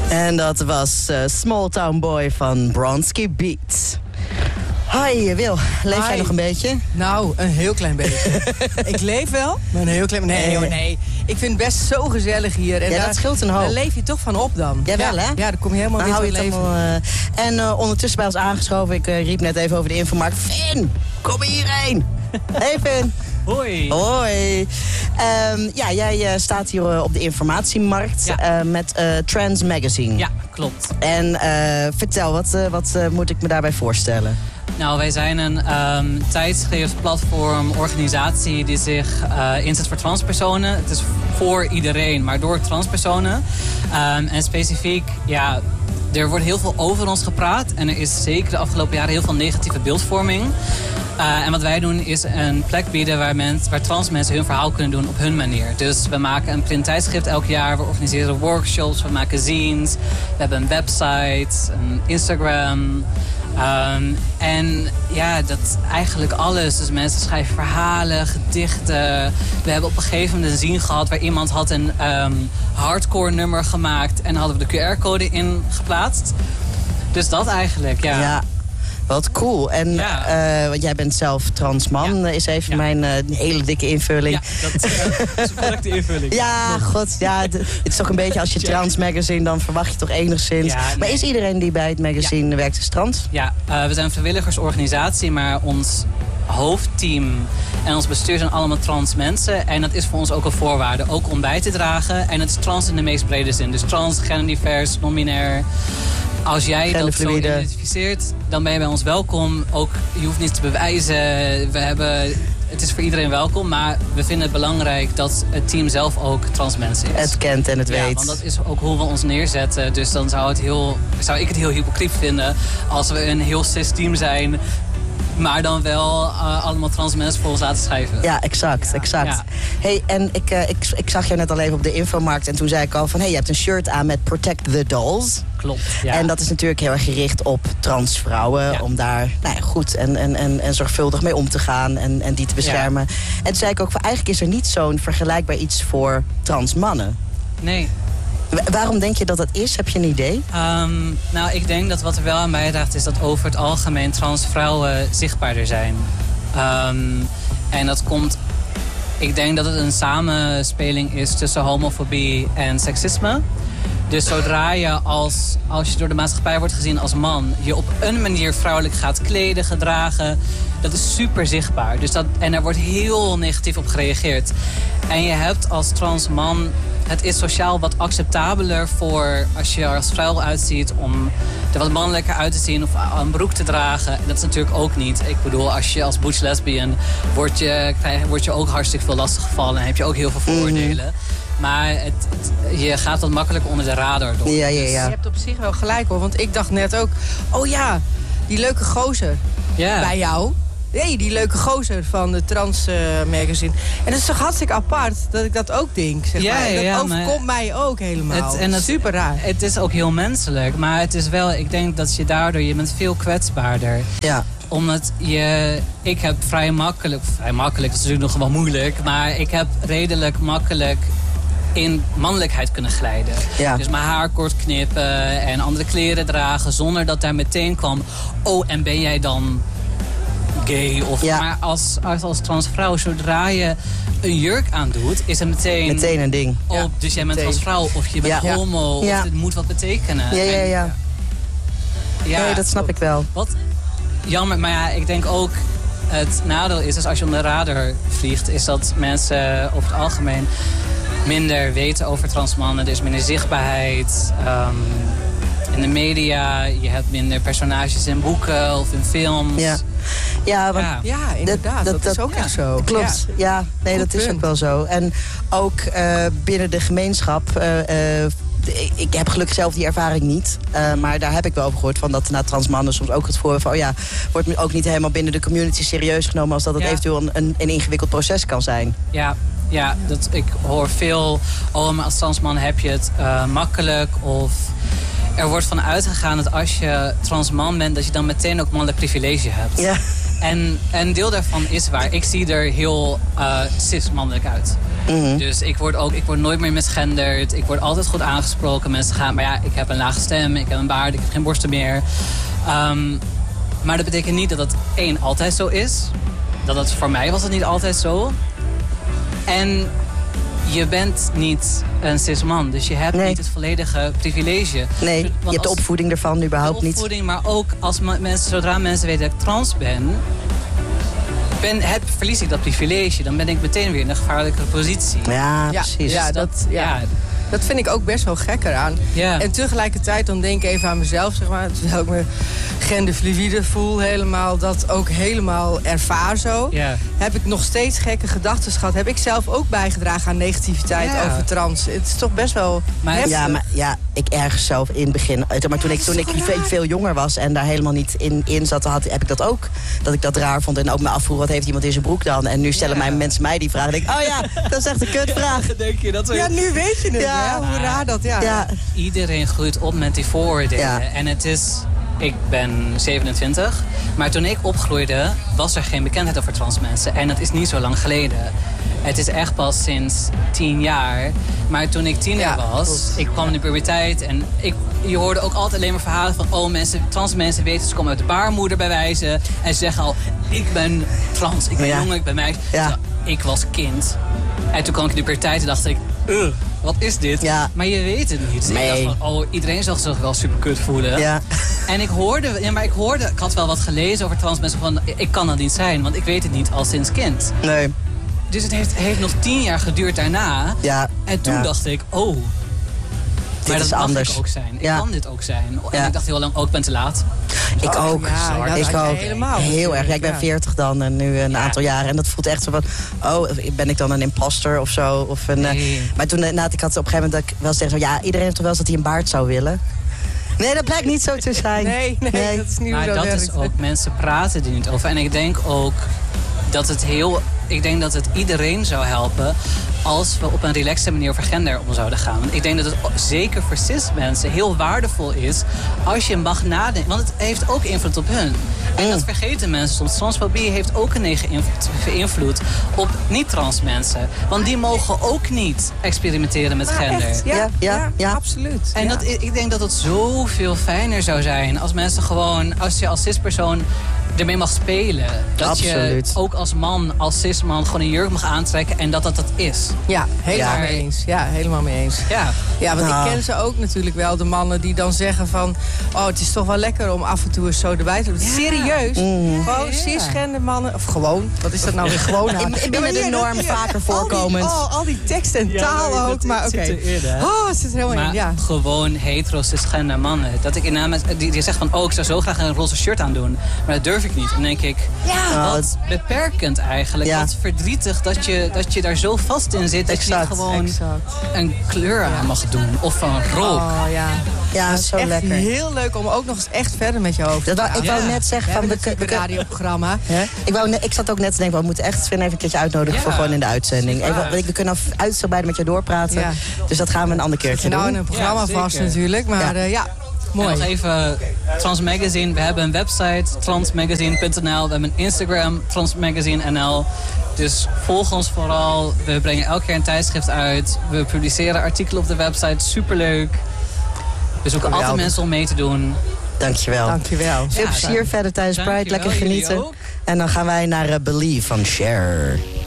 En dat was Small Town Boy van Bronski Beat. Hi Wil, leef jij nog een beetje? Nou, een heel klein beetje. Ik leef wel, maar een heel klein... Nee. Ik vind het best zo gezellig hier. En dat scheelt een hoop. Daar leef je toch van op dan. Jawel, hè? Ja, daar kom je helemaal dan in het leven. En ondertussen bij ons aangeschoven, ik riep net even over de infomarkt. Finn, kom hierheen. Hey Finn. Hoi. Hoi. Jij staat hier op de informatiemarkt met Trans Magazine. Ja, klopt. En vertel, wat moet ik me daarbij voorstellen? Nou, wij zijn een tijdschrift, platform, organisatie die zich inzet voor transpersonen. Het is voor iedereen, maar door transpersonen. En specifiek, er wordt heel veel over ons gepraat. En er is zeker de afgelopen jaren heel veel negatieve beeldvorming. En wat wij doen is een plek bieden waar trans mensen hun verhaal kunnen doen op hun manier. Dus we maken een printtijdschrift elk jaar, we organiseren workshops, we maken zines. We hebben een website, een Instagram. Dat eigenlijk alles. Dus mensen schrijven verhalen, gedichten. We hebben op een gegeven moment een zine gehad waar iemand had een hardcore nummer gemaakt en hadden we de QR-code in geplaatst. Dus dat eigenlijk, ja. Wat cool. En want jij bent zelf trans man, is even mijn hele dikke invulling. Ja, dat is een correcte invulling. Het is toch een beetje als je Trans Magazine, dan verwacht je toch enigszins. Ja, nee. Maar is iedereen die bij het magazine werkt is trans? Ja, we zijn een vrijwilligersorganisatie, maar ons hoofdteam en ons bestuur zijn allemaal trans mensen. En dat is voor ons ook een voorwaarde, ook om bij te dragen. En het is trans in de meest brede zin. Dus trans, genderdivers, non-binair. Als jij dat zo identificeert, dan ben je bij ons welkom. Ook, je hoeft niets te bewijzen. Het is voor iedereen welkom, maar we vinden het belangrijk dat het team zelf ook trans mensen is. Het kent en het weet. Want dat is ook hoe we ons neerzetten. Dus dan zou ik het heel hypocriet vinden als we een heel cis team zijn, maar dan wel allemaal trans mensen voor ons laten schrijven. Ja, exact. Ja. Hey, en ik zag jou net al even op de infomarkt en toen zei ik al van, je hebt een shirt aan met Protect the Dolls. Klopt, ja. En dat is natuurlijk heel erg gericht op transvrouwen, om daar goed en zorgvuldig mee om te gaan en die te beschermen. Ja. En toen zei ik ook van, eigenlijk is er niet zo'n vergelijkbaar iets voor trans mannen. Nee. Waarom denk je dat dat is? Heb je een idee? Ik denk dat wat er wel aan bijdraagt is dat over het algemeen transvrouwen zichtbaarder zijn. En dat komt... Ik denk dat het een samenspeling is tussen homofobie en seksisme. Dus zodra je als je door de maatschappij wordt gezien als man, je op een manier vrouwelijk gaat kleden, gedragen, dat is super zichtbaar. En er wordt heel negatief op gereageerd. En je hebt als trans man, het is sociaal wat acceptabeler voor als je er als vrouw uitziet om er wat mannelijker uit te zien of een broek te dragen. En dat is natuurlijk ook niet. Ik bedoel, als je als butch lesbian word je ook hartstikke veel lastiggevallen en heb je ook heel veel vooroordelen. Maar je gaat wat makkelijker onder de radar door. Ja. Je hebt op zich wel gelijk hoor. Want ik dacht net ook, die leuke gozer bij jou. Nee, die leuke gozer van de Trans Magazine. En dat is toch hartstikke apart dat ik dat ook denk. Zeg maar. Dat overkomt mij ook helemaal. Super raar. Het is ook heel menselijk. Maar het is wel, ik denk dat je bent veel kwetsbaarder. Ja. Omdat ik heb vrij makkelijk, dat is natuurlijk nog wel moeilijk, maar ik heb redelijk makkelijk in mannelijkheid kunnen glijden. Ja. Dus mijn haar kort knippen en andere kleren dragen zonder dat daar meteen kwam, en ben jij dan gay? Maar als transvrouw, zodra je een jurk aandoet, is het meteen een ding. Dus jij bent transvrouw of je bent homo of het moet wat betekenen. Ja. Nee, dat snap ik wel. Wat jammer, maar ik denk ook het nadeel is, als je onder de radar vliegt, is dat mensen over het algemeen minder weten over transmannen. Er is minder zichtbaarheid in de media. Je hebt minder personages in boeken of in films. Ja, inderdaad. Dat is ook echt zo. Klopt. Ja, dat is ook wel zo. En ook binnen de gemeenschap. Ik heb gelukkig zelf die ervaring niet. Maar daar heb ik wel over gehoord van dat transmannen soms ook het voor van wordt ook niet helemaal binnen de community serieus genomen als dat het eventueel een ingewikkeld proces kan zijn. Ja, ik hoor veel, maar als transman heb je het makkelijk. Of er wordt van uitgegaan dat als je transman bent, dat je dan meteen ook mannelijk privilege hebt. Ja. En een deel daarvan is waar. Ik zie er heel cis-mannelijk uit. Dus ik word nooit meer misgenderd. Ik word altijd goed aangesproken. Mensen gaan, maar ja, ik heb een lage stem, ik heb een baard, ik heb geen borsten meer. Maar dat betekent niet dat het altijd zo is. Voor mij was het niet altijd zo. En je bent niet een cis-man, dus je hebt niet het volledige privilege. Nee, je hebt de opvoeding ervan überhaupt niet. De opvoeding, maar ook als zodra mensen weten dat ik trans ben... verlies ik dat privilege. Dan ben ik meteen weer in een gevaarlijke positie. Ja, precies. Dat vind ik ook best wel gek eraan. Ja. En tegelijkertijd dan denk ik even aan mezelf, zeg maar. Terwijl ik me genderfluïde voel, helemaal dat ook helemaal ervaar zo. Yeah. Heb ik nog steeds gekke gedachten gehad. Heb ik zelf ook bijgedragen aan negativiteit over trans. Het is toch best wel heftig. Ik ergens zelf in het begin. Maar toen ik veel jonger was en daar helemaal niet in zat, heb ik dat ook. Dat ik dat raar vond en ook me afvroeg, wat heeft iemand in zijn broek dan? En nu stellen mensen mij die vraag. En denk ik, oh ja, dat is echt een kutvraag. Denk je dat ja, nu weet je het. Ja, hoe raar dat, Iedereen groeit op met die vooroordelen. Ja. En het is... Ik ben 27, maar toen ik opgroeide was er geen bekendheid over trans mensen. En dat is niet zo lang geleden. Het is echt pas sinds 10 jaar. Maar toen ik tiener was, ik kwam in de puberteit en je hoorde ook altijd alleen maar verhalen van... trans mensen weten, ze komen uit de baarmoeder bij wijze. En ze zeggen al, ik ben trans, ik ben jongen, ik ben meisje. Ja. Ik was kind. En toen kwam ik in de puberteit en dacht ik... wat is dit? Ja. Maar je weet het niet. Dus ik dacht van, iedereen zal zich wel super kut voelen. Ja. En ik had wel wat gelezen over trans mensen van... ik kan dat niet zijn, want ik weet het niet al sinds kind. Nee. Dus het heeft nog 10 jaar geduurd daarna. Ja. En toen dacht ik, maar dat mag ik ook zijn. Ik kan dit ook zijn. En ik dacht heel lang, ik ben te laat. Ik ook. Ik ook. Helemaal. Heel erg. Ja, ik ben 40 dan en nu een aantal jaren. En dat voelt echt zo van, ben ik dan een imposter of zo? Of maar toen, ik had op een gegeven moment dat ik wel zeggen, iedereen heeft toch wel eens dat hij een baard zou willen? Nee, dat blijkt niet zo te zijn. Nee, dat is niet maar zo dat werkt. Is ook, mensen praten er niet over. En ik denk ook dat het iedereen zou helpen als we op een relaxte manier over gender om zouden gaan. Want ik denk dat het zeker voor cis-mensen heel waardevol is als je mag nadenken. Want het heeft ook invloed op hun. En dat vergeten mensen soms. Transfobie heeft ook een negatieve invloed op niet-trans mensen. Want die mogen ook niet experimenteren met gender. Echt? Ja, absoluut. En ik denk dat het zoveel fijner zou zijn als mensen gewoon, als je als cis-persoon ermee mag spelen. Dat Absoluut. Je ook als man, als cis-man, gewoon een jurk mag aantrekken en dat is. Ja, helemaal mee eens. Ja, helemaal mee eens. Ja, want ik ken ze ook natuurlijk wel, de mannen die dan zeggen van... het is toch wel lekker om af en toe eens zo erbij te doen. Ja. Serieus. Gewoon cisgender mannen. Of gewoon, wat is dat nou weer gewoon? Binnen de norm vaker voorkomend. Al die tekst en taal ook, maar oké. Het zit er helemaal in, Maar gewoon hetero cisgender mannen. Dat ik die zegt van, ik zou zo graag een roze shirt aandoen. Maar dat durf ik niet. En dan denk ik, wat beperkend eigenlijk. Wat verdrietig dat je daar zo vast in zit. Dat je niet gewoon een kleur aan mag doen. Of een rook. Ja, dat is zo echt lekker. Heel leuk om ook nog eens echt verder met je hoofd te praten. Ik wou net zeggen van het radioprogramma. Ik zat ook net te denken, we moeten echt Sven even een keertje uitnodigen voor gewoon in de uitzending. We kunnen uitgebreid met je doorpraten. Ja. Dus dat gaan we een ander keertje doen. Nou, in een programma vast natuurlijk, maar mooi. En nog even Trans Magazine. We hebben een website, transmagazine.nl. We hebben een Instagram, transmagazine.nl. Dus volg ons vooral. We brengen elke keer een tijdschrift uit. We publiceren artikelen op de website. Superleuk. We zoeken altijd mensen om mee te doen. Dankjewel. Veel plezier verder tijdens Pride. Lekker genieten. En dan gaan wij naar Believe van Cher.